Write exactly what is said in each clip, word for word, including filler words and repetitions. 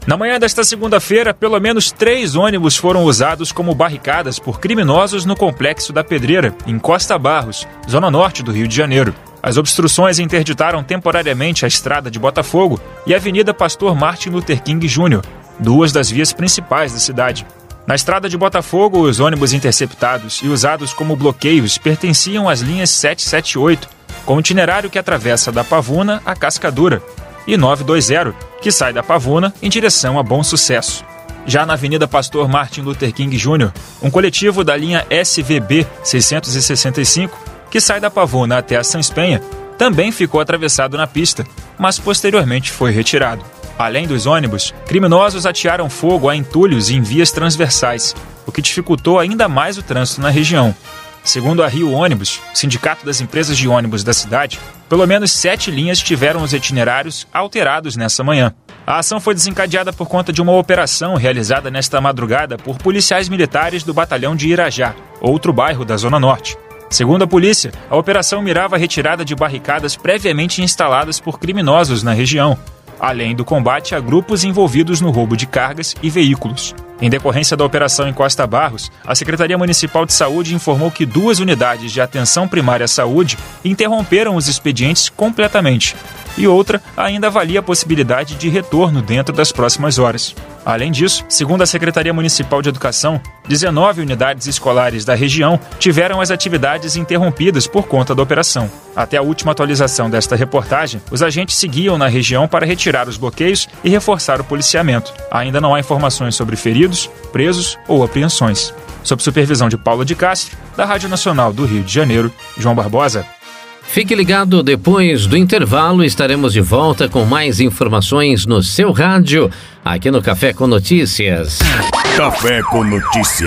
Na manhã desta segunda-feira, pelo menos três ônibus foram usados como barricadas por criminosos no Complexo da Pedreira, em Costa Barros, zona norte do Rio de Janeiro. As obstruções interditaram temporariamente a estrada de Botafogo e a Avenida Pastor Martin Luther King Júnior, duas das vias principais da cidade. Na estrada de Botafogo, os ônibus interceptados e usados como bloqueios pertenciam às linhas sete sete e oito, com itinerário que atravessa da Pavuna a Cascadura, e novecentos e vinte, que sai da Pavuna em direção a Bom Sucesso. Já na Avenida Pastor Martin Luther King Júnior, um coletivo da linha S V B seiscentos e sessenta e cinco, que sai da Pavuna até a Sans Penha, também ficou atravessado na pista, mas posteriormente foi retirado. Além dos ônibus, criminosos atearam fogo a entulhos em vias transversais, o que dificultou ainda mais o trânsito na região. Segundo a Rio Ônibus, sindicato das empresas de ônibus da cidade, pelo menos sete linhas tiveram os itinerários alterados nessa manhã. A ação foi desencadeada por conta de uma operação realizada nesta madrugada por policiais militares do batalhão de Irajá, outro bairro da Zona Norte. Segundo a polícia, a operação mirava a retirada de barricadas previamente instaladas por criminosos na região, além do combate a grupos envolvidos no roubo de cargas e veículos. Em decorrência da operação em Costa Barros, a Secretaria Municipal de Saúde informou que duas unidades de atenção primária à saúde interromperam os expedientes completamente, e outra ainda avalia a possibilidade de retorno dentro das próximas horas. Além disso, segundo a Secretaria Municipal de Educação, dezenove unidades escolares da região tiveram as atividades interrompidas por conta da operação. Até a última atualização desta reportagem, os agentes seguiam na região para retirar os bloqueios e reforçar o policiamento. Ainda não há informações sobre feridos, presos ou apreensões. Sob supervisão de Paulo de Castro, da Rádio Nacional do Rio de Janeiro, João Barbosa. Fique ligado, depois do intervalo estaremos de volta com mais informações no seu rádio, aqui no Café com Notícias. Café com Notícias.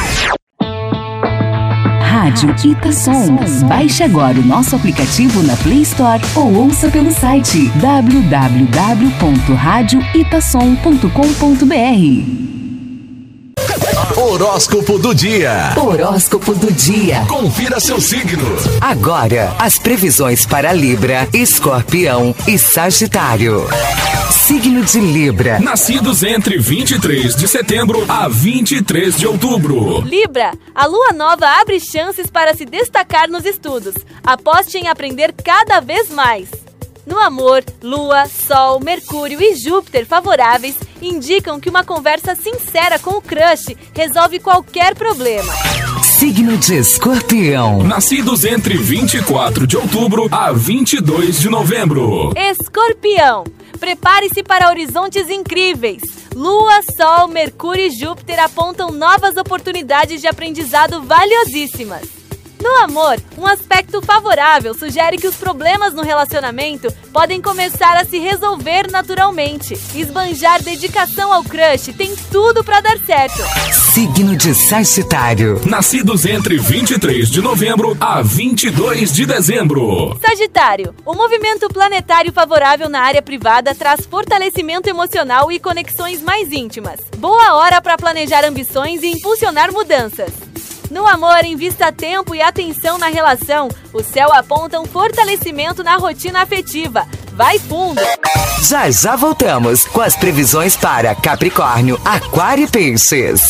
Rádio Itasom. Baixe agora o nosso aplicativo na Play Store ou ouça pelo site w w w ponto rádio itasom ponto com ponto b r. Horóscopo do dia. Horóscopo do dia. Confira seu signo. Agora, as previsões para Libra, Escorpião e Sagitário. Signo de Libra. Nascidos entre vinte e três de setembro a vinte e três de outubro. Libra, a lua nova abre chances para se destacar nos estudos. Aposte em aprender cada vez mais. No amor, Lua, Sol, Mercúrio e Júpiter favoráveis indicam que uma conversa sincera com o crush resolve qualquer problema. Signo de Escorpião. Nascidos entre vinte e quatro de outubro a vinte e dois de novembro. Escorpião, prepare-se para horizontes incríveis. Lua, Sol, Mercúrio e Júpiter apontam novas oportunidades de aprendizado valiosíssimas. No amor, um aspecto favorável sugere que os problemas no relacionamento podem começar a se resolver naturalmente. Esbanjar dedicação ao crush tem tudo para dar certo. Signo de Sagitário. Nascidos entre vinte e três de novembro a vinte e dois de dezembro. Sagitário, o movimento planetário favorável na área privada traz fortalecimento emocional e conexões mais íntimas. Boa hora para planejar ambições e impulsionar mudanças. No amor, invista tempo e atenção na relação. O céu aponta um fortalecimento na rotina afetiva. Vai fundo! Já já voltamos com as previsões para Capricórnio, Aquário e Peixes.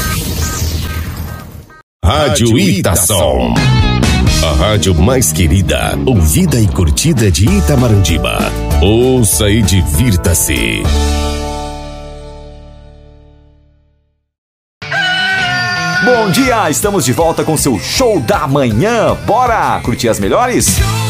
Rádio Itasom. A rádio mais querida, ouvida e curtida de Itamarandiba. Ouça e divirta-se. Bom dia, estamos de volta com seu show da manhã. Bora curtir as melhores?